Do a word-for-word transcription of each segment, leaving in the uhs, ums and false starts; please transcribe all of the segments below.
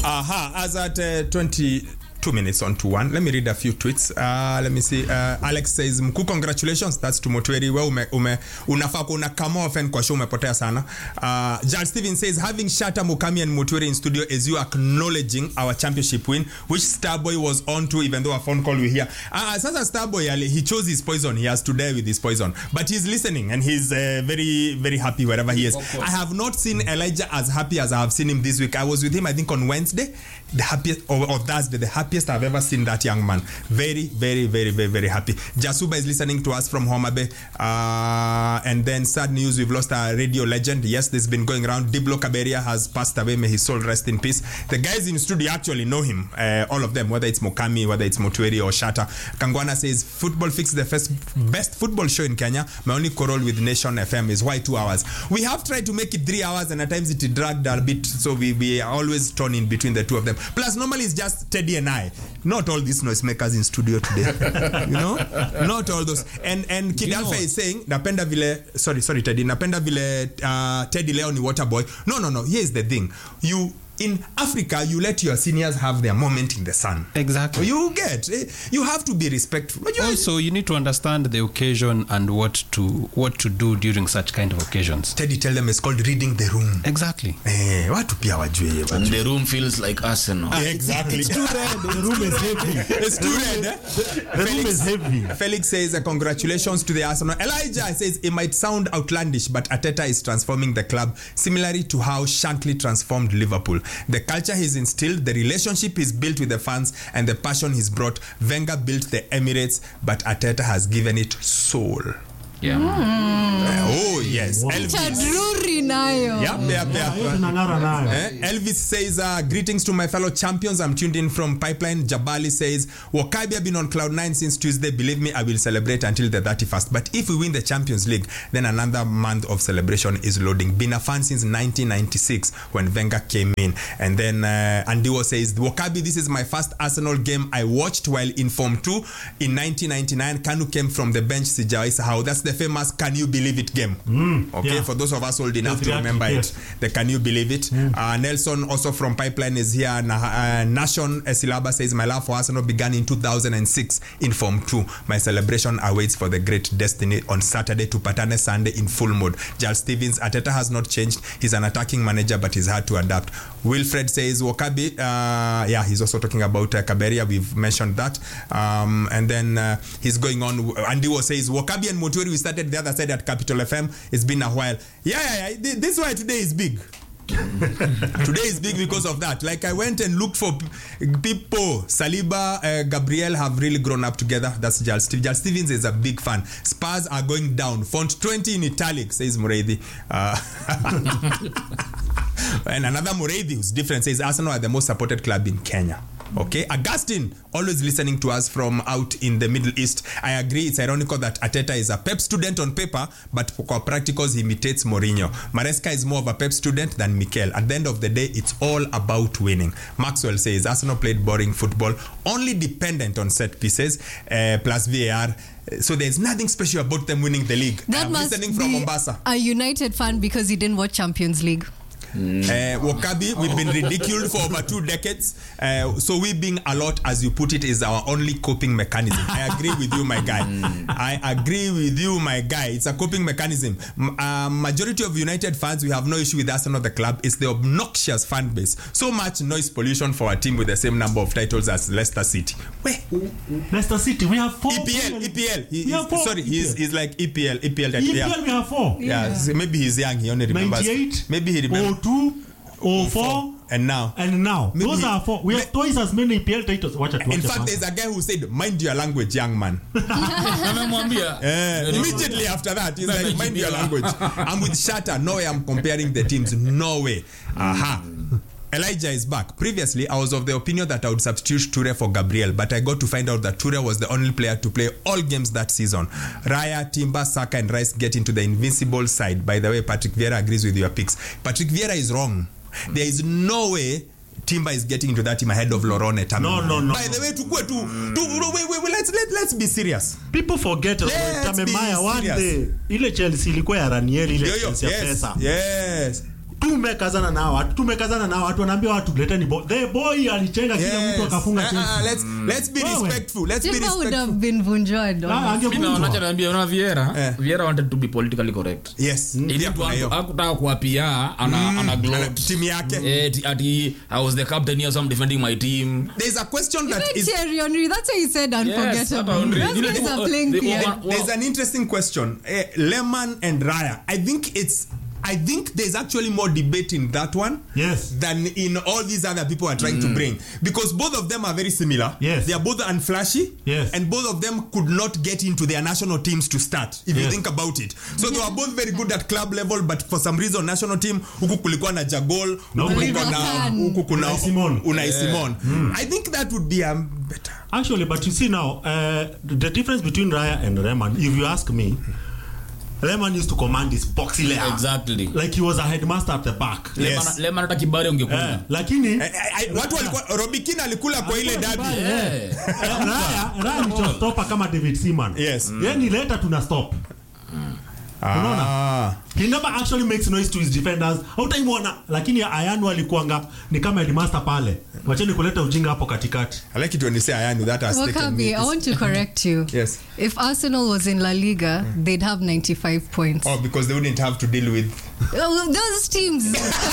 Aha, as at uh, twenty-two minutes on to one. Let me read a few tweets. Uh, let me see. Uh, Alex says, Mkuu, congratulations. That's to Motweri. We ume, ume, unafaa kuna kama ofen kwa show umepotea sana. Uh, Charles Steven says, having Shatta, Mukami and Motweri in studio is you acknowledging our championship win, which Starboy was on to, even though a phone call we hear. Uh, sasa Starboy, he chose his poison. He has to die with his poison. But he's listening and he's uh, very, very happy wherever he is. I have not seen Elijah as happy as I have seen him this week. I was with him, I think, on Wednesday, the happiest, or, or Thursday, the happiest I've ever seen that young man. Very, very, very, very, very happy. Jasuba is listening to us from Homa Bay. Uh, and then sad news, we've lost a radio legend. Yes, this has been going around. Diblo Kaberia has passed away. May his soul rest in peace. The guys in studio actually know him, uh, all of them, whether it's Mukami, whether it's Motweri or Shatta. Kangwana says, Football Fix, the first best football show in Kenya. My only quarrel with Nation F M is why two hours. We have tried to make it three hours and at times it dragged a bit, so we, we are always torn in between the two of them. Plus, normally it's just Teddy and I. Not all these noisemakers in studio today. You know? Not all those. And and Kid Alpha is saying, napenda vile, sorry, sorry Teddy, napenda vile uh, Teddy Leo ni water boy. No, no, no. Here's the thing. You... In Africa, you let your seniors have their moment in the sun. Exactly. You get, you have to be respectful. You also, you need to understand the occasion and what to what to do during such kind of occasions. Teddy, tell them it's called reading the room. Exactly. Eh, watu pia wajue. And the room feels like Arsenal. Ah, exactly. It's too red. The room is heavy. It's too red. Eh? The, the room is heavy. Felix says, uh, congratulations to the Arsenal. Elijah says, it might sound outlandish, but Arteta is transforming the club similarly to how Shankly transformed Liverpool. The culture he's instilled, the relationship he's built with the fans, and the passion he's brought. Wenger built the Emirates, but Arteta has given it soul. Yeah. Mm. Uh, oh, yes. Wow. Elvis. nayo. Yep, yep, yep. Uh, Elvis says, uh, greetings to my fellow champions. I'm tuned in from Pipeline. Jabali says, Wakabi have been on cloud nine since Tuesday. Believe me, I will celebrate until the thirty-first. But if we win the Champions League, then another month of celebration is loading. Been a fan since nineteen ninety-six when Wenger came in. And then uh, Andiwo says, Wakabi, this is my first Arsenal game I watched while in Form two in nineteen ninety-nine. Kanu came from the bench. Sijawai sahau. That's the famous Can You Believe It game. Mm, okay, yeah. For those of us old enough Exactly, to remember yes. it, the Can You Believe It. Mm. Uh, Nelson, also from Pipeline, is here. Na, uh, Nation Esilaba says, my love for Arsenal began in two thousand six in Form two. My celebration awaits for the great destiny on Saturday to Patane Sunday in full mode. Giles Stevens, Arteta has not changed. He's an attacking manager, but he's hard to adapt. Wilfred says, Wakabi, uh, yeah, he's also talking about uh, Kaberia. We've mentioned that. Um, and then uh, he's going on. Andiwo says, Wakabi and Motweri, we started the other side at Capital F M. It's been a while. Yeah, yeah, yeah. This is why today is big. Today is big because of that. Like, I went and looked for people. Saliba, uh, Gabriel have really grown up together. That's Giles Stevens. Giles Stevens is a big fan. Spurs are going down. Font twenty in italic, says Mureithi. Uh, and another Mureithi who's different says Arsenal are the most supported club in Kenya. Okay, Augustine, always listening to us from out in the Middle East. I agree, it's ironical that Arteta is a Pep student on paper, but for practicals he imitates Mourinho. Maresca is more of a Pep student than Mikel. At the end of the day, it's all about winning. Maxwell says Arsenal played boring football, only dependent on set pieces, uh, plus V A R. So there's nothing special about them winning the league. That I'm must listening be from Mombasa. A United fan because he didn't watch Champions League. Mm. Uh, Wakabi, we've been ridiculed for over two decades. Uh, so we being a lot, as you put it, is our only coping mechanism. I agree with you, my guy. I agree with you, my guy. It's a coping mechanism. Uh, majority of United fans, we have no issue with Arsenal, the club. It's the obnoxious fan base. So much noise pollution for a team with the same number of titles as Leicester City. Where? Leicester City, we have four. E P L, E P L. He, we have four. Sorry, he's, he's like E P L, E P L. E P L, yeah. we have four. Yeah, yeah. So maybe he's young. He only remembers. ninety-eight Maybe he remembers. oh two oh four And now. And now. Maybe Those he, are four. We have twice as many E P L titles. Watch it, watch in it, fact, man. there's a guy who said, mind your language, young man. uh, immediately after that, he's like, mind your language. I'm with Shatta. No way I'm comparing the teams. No way. Aha. Elijah is back. Previously, I was of the opinion that I would substitute Toure for Gabriel, but I got to find out that Toure was the only player to play all games that season. Raya, Timber, Saka, and Rice get into the invincible side. By the way, Patrick Vieira agrees with your picks. Patrick Vieira is wrong. There is no way Timber is getting into that team ahead of Lorone Tammy. No, no, no. By the way, to go to, to wait, wait, wait, let's let, let's be serious. People forget Let's Tammy be Maya one serious. day ile Chelsea ilikuwa ya Ranieri ile Yo, yo, Chelsea ya yes, pesa. yes. tumekazana na watu tumekazana na watu wanaambia watu leteni boy the boy alichenga kila Yes. mtu akafunga Uh, Chelsea. uh, let's let's be Wewe. respectful. Let's be Jimba would have respectful. been vunjwad. Ah, honestly. Mimi angevunjwa. naona naambia una Vieira Eh. Vieira wanted to be politically correct. Yes. Ili Pia kuna hiyo. mtu hakutaka kuapia ana ana Ana- gloat timu yake. eh ti- ati I was the captain here so I'm defending my team. There's a question Even that is Thierry Henry, that's why he said Yes, unforgettable. hata Henry. Those Ile guys tu- are playing they- P L. wa- there's an interesting question. Eh, Lehmann and Raya. I think it's I think there's actually more debate in that one Yes. than in all these other people are trying to bring, because both of them are very similar. Yes. They are both unflashy. Yes. And both of them could not get into their national teams to start, if you Yes. think about it. So they were both very good at club level, but for some reason national team huku kulikuwa na Jagol, No, huku kulikuwa na Oliver huku kuna Unai Simon. Unai Simon. I think that would be um, better. Actually, but you see now, uh, the difference between Raya and Lehmann, if you ask me, Lehmann used to command his boxy layer. Exactly. Like he was a headmaster at the back. Yes. Lema hata kibari Eh, ungekula. lakini I, I, I, watu walikuwa Robikin alikula kwa ile derby. Eh. Eh, Raya, Raya ni showstopper kama David Seaman. Yes. Yeye ni leta tuna stop. Ah. He never actually makes noise to his defenders. Hautaimwona, lakini Ayanu alikuanga ni kama headmaster pale. Wacheni kuleta ujinga hapo katikati. I like it when you say Ayanu, that has taken me. Wakabi, I want to correct you. Yes. If Arsenal was in La Liga, they'd have ninety-five points. Oh, because they wouldn't have to deal with. Oh, those teams.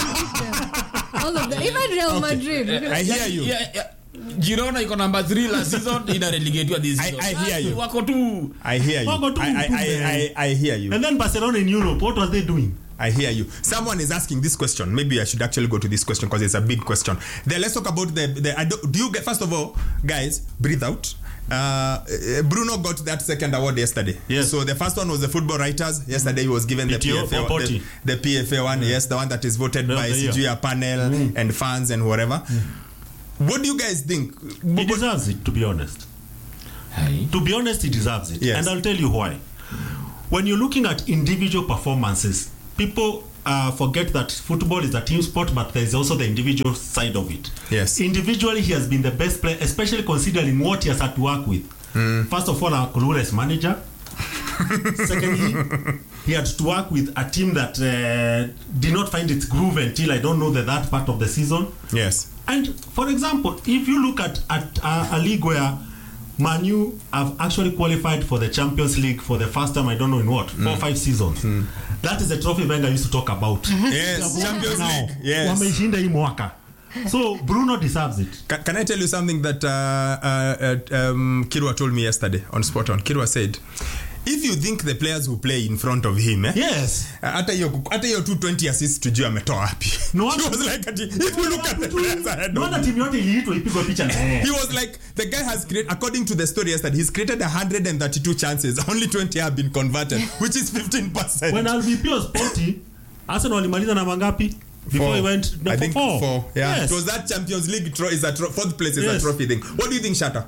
All of them. Even Real Madrid. I hear you. Yeah, yeah. Girona iko number three last season ina relegate this I- season. I hear you. Wako tu. I hear you. Wako tu I, I, I, mtume. I, I hear you. And then Barcelona in Europe, what was they doing? I hear you. Someone is asking this question. Maybe I should actually go to this question because it's a big question. Then let's talk about the. the I don't, do you get first of all, guys? Breathe out. Uh, Bruno got that second award yesterday. Yes. So the first one was the football writers. Yesterday he was given the P T O P F A, for the, Porty. the P F A one. Yes, the one that is voted Yeah, by the year. C G A panel Mm. and fans and whatever. What do you guys think? He deserves it, to be honest. Hey. To be honest, he deserves it. Yes. And I'll tell you why. When you're looking at individual performances, people uh, forget that football is a team sport, but there's also the individual side of it. Yes. Individually, he has been the best player, especially considering what he has had to work with. First of all, a clueless manager. Secondly, he had to work with a team that uh, did not find its groove until I don't know the that part of the season. Yes. And for example, if you look at, at uh, a league where Man U have actually qualified for the Champions League for the first time, I don't know in what, four or five seasons. That is the trophy Wenger used to talk about. Yes. Champions Now, League. Yes. wameishinda hii mwaka. So Bruno deserves it. Can, can I tell you something that uh, uh, uh, um, Kirwa told me yesterday on Spot On? Kirwa said, if you think the players who play in front of him, eh, Yes. hata hiyo hata hiyo two twenty assists tujue ametoa wapi. No He wonder- was like, ati, if you look at the players ahead No of wonder timu yote iliitwa ipigwe picha na yeye. he was like, the guy has created, according to the story yesterday, he's created one hundred thirty-two chances. Only twenty have been converted, which is fifteen percent. When L V P was sporty, Arsenal walimaliza na mangapi? Before he went no, I for think four. four. Yeah, Yes. it was that Champions League tro- is a tro- fourth place is a Yes. trophy thing. What do you think, Shatta?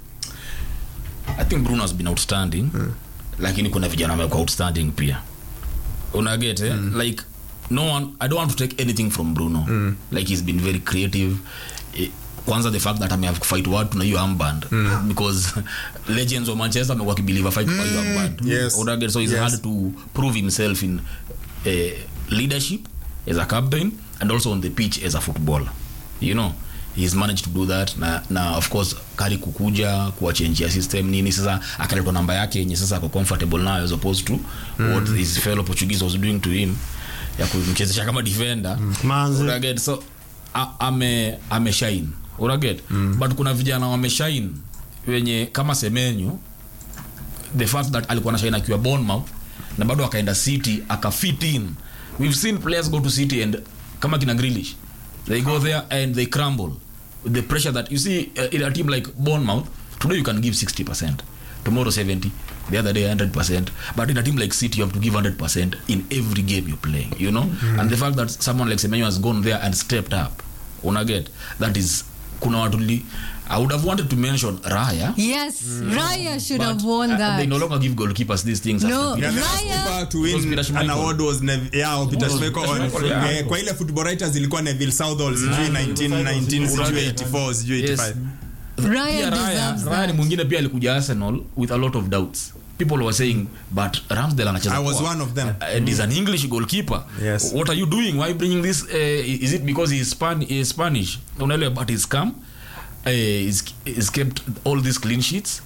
I think Bruno has been outstanding. Lakini kuna vijana wamekuwa outstanding pia. Unaget eh? Like no one, I don't want to take anything from Bruno. Like he's been very creative. Eh, kwanza the fact that ame have fight watu na hiyo armband because legends of Manchester amekuwa kibelieve fight kwa hiyo armband. Yes. Unaget, so he's Yes. had to prove himself in uh, leadership as a captain and also on the pitch as a footballer. You know, he's managed to do that na, na of course Kari kukuja kuwachangia system nini sasa akaletwa namba yake yenye sasa ako comfortable nayo as opposed to mm. what his fellow Portuguese was doing to him ya kumchezesha kama defender. Manze. Unaget, so a, ame ame shine unaget mm. but kuna vijana wame shine wenye kama Semenyo, the fact that alikuwa na shine akiwa Bournemouth na bado akaenda City akafit in. We've seen players go to City and kama kina Grealish, they go there and they crumble with the pressure that you see uh, in a team like Bournemouth. Today you can give sixty percent, tomorrow seventy, the other day one hundred percent, but in a team like City you have to give one hundred percent in every game you're playing, you know. Mm-hmm. And the fact that someone like Semenyo has gone there and stepped up, unaget, that is kuna watu li, I would have wanted to mention Raya. Yes, Raya should But, have won uh, that. They no longer give goalkeepers these things. No, after Yeah, Peter. the last Raya- keeper to It was win Peter an Schmeichel. award was Nev- yeah, or Peter was Schmeichel. Peter on- Schmeichel, yeah. eh, kwa ile football writers ilikuwa Neville Southall sijui nineteen nineteen sijui eighty-four sijui Yes. eighty-five. Raya Pia Raya, deserves Raya ni that. mwingine pia alikuja Arsenal with a lot of doubts. people were saying, but Ramsdale anacheza. I was kwa- one of them. And he's an English goalkeeper. Yes. What are you doing? Why bringing this? Uh, is it because he's, Span- he's Spanish? Unaelewa, but he's come. Uh, he's, he's kept all these clean sheets.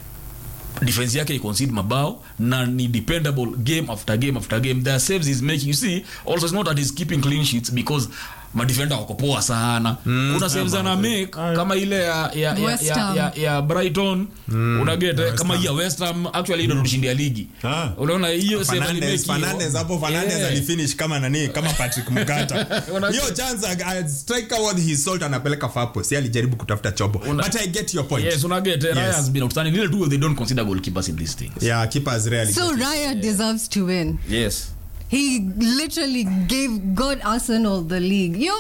Defense yake concede mabao na ni dependable game after game after game. There are saves he's making. You see, also it's not that he's keeping clean sheets because madefender wako poa sana. Mm, kuna saves ana make kama ile ya ya ya, ya, ya, ya Brighton. Mm, unageta kama ya West Ham actually ndio tushindia ligi. Ah. Unaona hiyo save ali make. Fernandes hapo Fernandes Yeah. alifinish kama nani kama Patrick Mukata. Hiyo chance a striker worth his salt anapeleka far post. Yeye alijaribu kutafuta chobo. But I get your point. Yes, unageta yes. Raya has been outstanding. Neither do they don't consider goalkeepers in these things. Yeah, keepers rarely. So Raya deserves to win. Yes. He literally gave got Arsenal the league. You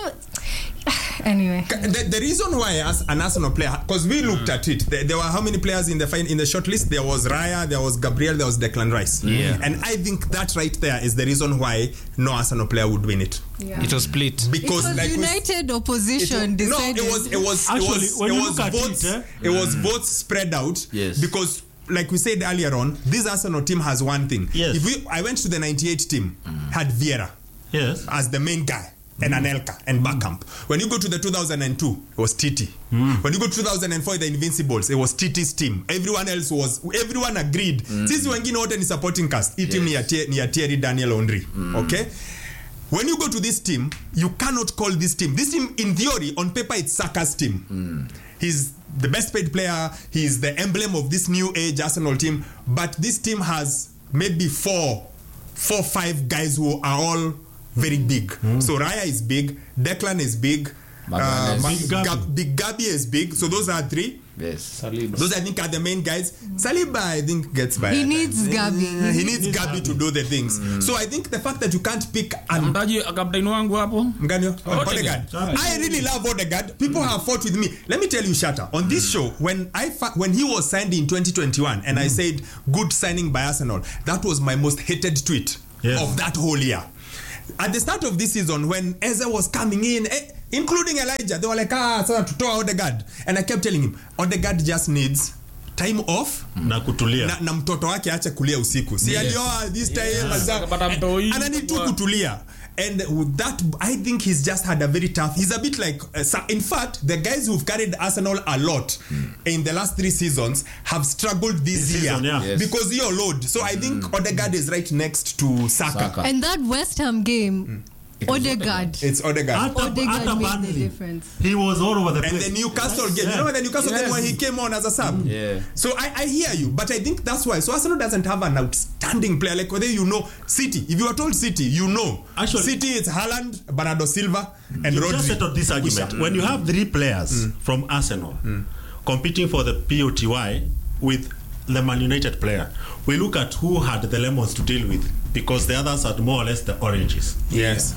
anyway. The, the reason why as an Arsenal player, because we looked at it, there, there were how many players in the fin- in the short list? There was Raya, there was Gabriel, there was Declan Rice. Yeah. And I think that right there is the reason why no Arsenal player would win it. Yeah. It was split. Because it was like we- United it opposition was, no, decided. it was it was Actually, it was, when it you was look at votes. it, eh? It was votes spread out. Yes. Because like we said earlier on, this Arsenal team has one thing. Yes. If we, I went to the ninety-eight team, had Vieira Yes. as the main guy and Anelka and Bergkamp. When you go to the two thousand two, it was Titi. When you go to two thousand four, the Invincibles, it was Titi's team. Everyone else was, everyone agreed. Sisi wengine wote ni supporting cast. Hii team ni ya Thie- ni ya Thierry Daniel Henry. Okay? When you go to this team, you cannot call this team. This team, in theory, on paper, it's Saka's team. He's the best paid player. He's the emblem of this new age Arsenal team. But this team has maybe four, four, five guys who are all very big. So Raya is big. Declan is big. Uh, Magalhaes. Ma- Big Gabi. Gab- Big Gabi is big. So those are three. Yes. Saliba. Those I think are the main guys. Saliba I think gets by. He at needs times. Gabi. Uh, He needs Gabi to do the things. So I think the fact that you can't pick an Mtaji kapteni wangu hapo. Mganyo? Odegaard. Odegaard. I really love Odegaard. People have fought with me. Let me tell you, Shatta, on this show, when I fa- when he was signed in twenty twenty-one, and I said good signing by Arsenal, that was my most hated tweet Yes. of that whole year. At the start of this season, when Eze was coming in, eh, including Elijah, they were like, ah, sasa tutoa Odegaard. And I kept telling him, Odegaard just needs time off Na kutulia. na, na mtoto wake ache kulia usiku. Si Yes. alioa this time Yes. yeah. Akapata mtoi. Anani tu kutulia. And with that, I think he's just had a very tough. He's a bit like, uh, so in fact, the guys who've carried Arsenal a lot in the last three seasons have struggled this, This year season, yeah. Yes. because you're load. So I think Odegaard is right next to Saka. Saka. And that West Ham game, Odegaard. It's Odegaard. Hata- Odegaard hata made the Burnley. difference. He was all over the And place. the Newcastle Yes, game, yeah. you know the Newcastle Yes. game when he came on as a sub. Yeah. So I, I hear you, but I think that's why. So Arsenal doesn't have an outstanding player like whether you know City. If you are told City, you know. Actually- City is Haaland, Bernardo Silva, and You Rodri. just settled this argument. When you have three players from Arsenal competing for the P O T Y with the Man United player, we look at who had the lemons to deal with because the others had more or less the oranges. Yes.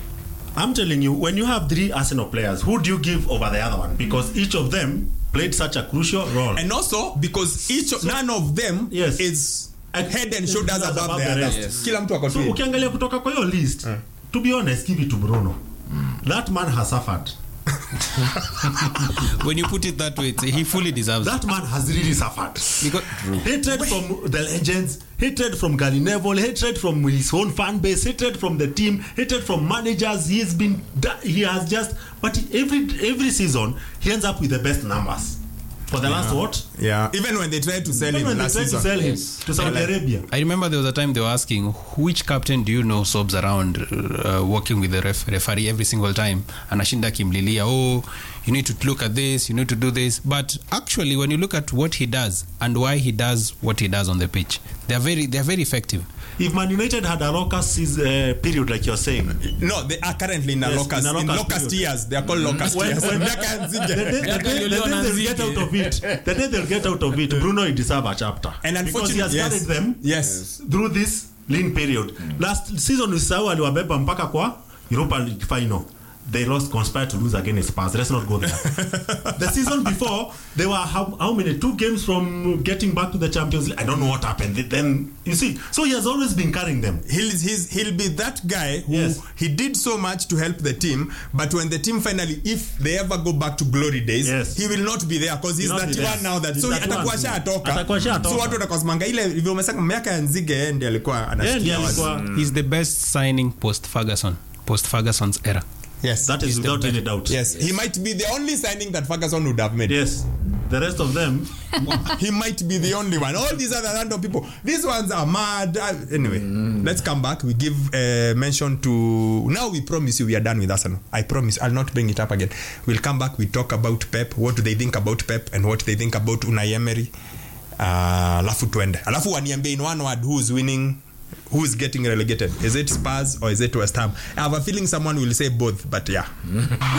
I'm telling you, when you have three Arsenal players, who do you give over the other one? Because each of them played such a crucial role. And also because each of, none of them Yes. is A- head and is shoulders above above the the others. rest. Yes. Kila mtu ako So tu. ukiangalia kutoka kwa hiyo list, to be honest, give it to Bruno. That man has suffered. When you put it that way, it's, he fully deserves it. That man has really suffered. Because, Hatred from the legends, hatred from Gary Neville, hatred from his own fan base, hatred from the team, hatred from managers. He's been, he has just, but every every season he ends up with the best numbers. For the last what? Yeah. Even when they tried to sell Even him when they last tried to season. sell him Yes. to Saudi Yeah, like- Arabia. I remember there was a time they were asking, which captain do you know sobs around uh, working with the ref- referee every single time? Anashinda kimlilia, oh, you need to look at this, you need to do this. But actually, when you look at what he does and why he does what he does on the pitch, they're very, they're very effective. If Man United had a locust uh, period like you're saying, No, they are currently in a Yes, locust, in a in locust locust period. years. They are called locust When- years. when- Miaka the nzige. day, the day, the day they'll get out of it, the day they'll get out of it, Bruno will deserve a chapter. And because he has unfortunately, carried yes. them Yes. through this lean period. Last season usisahau aliwabeba mpaka kwa Europa League final. They lost, conspired to lose against Spurs. Let's not go there. the season before they were how, how many two games from getting back to the Champions League. I don't know what happened then, you see. So he has always been carrying them. He'll, he's, he'll be that guy who Yes. he did so much to help the team, but when the team finally, if they ever go back to glory days, Yes. he will not be there because he's He'll not be thirty-one there. now. That He's so thirty-one. atakuwa shatoka. Atakuwa shatoka. So watu watakosimanga ile hivyo umesema miaka ya Nzige yeye ndiye alikuwa Yeah, anashikia ndiye watu. alikuwa- He's the best signing post Ferguson, post Ferguson's era. Yes. That is without any doubt. Yes, he might be the only signing that Ferguson would have made. Yes. The rest of them, He might be the only one. All these other random people, these ones are mad. Uh, anyway, mm. let's come back. We give uh, mention to. Now we promise you we are done with Arsenal. I promise I'll not bring it up again. We'll come back. We talk about Pep. What do they think about Pep and what they think about Unai Emery. Alafu uh, tuende. Alafu waniambie in one word who's winning. Who's getting relegated? Is it Spurs or is it West Ham? I have a feeling someone will say both, but yeah.